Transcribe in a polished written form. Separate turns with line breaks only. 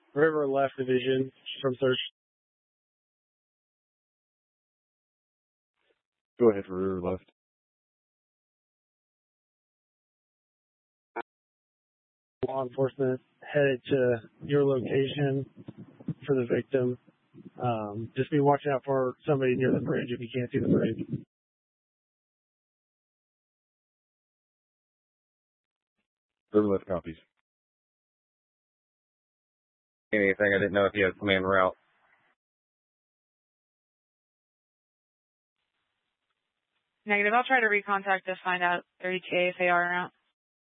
River left division from search.
Go ahead for River left.
Law enforcement headed to your location for the victim. Just be watching out for somebody near the bridge if you can't see the bridge.
River left copies.
Anything, I didn't know if you had command route.
Negative. I'll try to recontact to find out 30K if they are out.